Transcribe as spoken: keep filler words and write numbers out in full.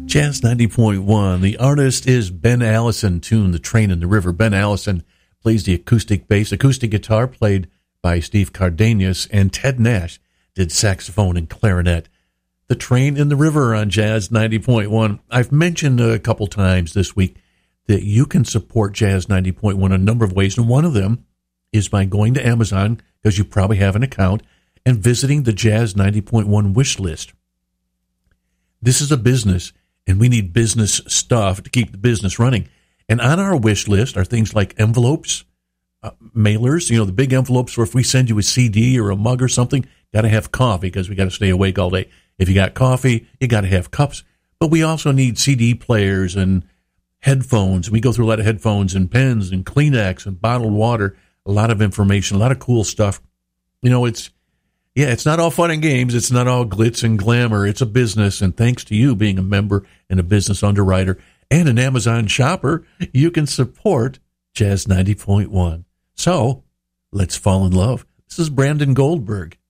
Jazz ninety point one. The artist is Ben Allison, tune The Train in the River. Ben Allison plays the acoustic bass, acoustic guitar played by Steve Cardenas, and Ted Nash did saxophone and clarinet. The Train in the River on Jazz ninety point one. I've mentioned a couple times this week that you can support Jazz ninety point one a number of ways, and one of them is by going to Amazon, because you probably have an account, and visiting the Jazz ninety point one wish list. This is a business, and we need business stuff to keep the business running. And on our wish list are things like envelopes, uh, mailers, you know, the big envelopes where if we send you a C D or a mug or something, got to have coffee because we got to stay awake all day. If you got coffee, you got to have cups. But we also need C D players and headphones. We go through a lot of headphones and pens and Kleenex and bottled water, a lot of information, a lot of cool stuff. You know, it's, yeah, it's not all fun and games. It's not all glitz and glamour. It's a business. And thanks to you being a member and a business underwriter and an Amazon shopper, you can support Jazz ninety point one. So let's fall in love. This is Brandon Goldberg.